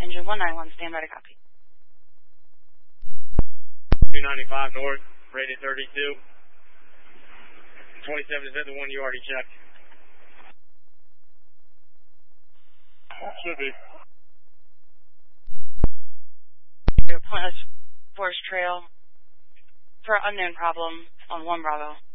Engine 191, stand by to copy. 295 north, rated 32. 27, is that the one you already checked? Should be. Pointless Forest Trail for unknown problem on 1 Bravo.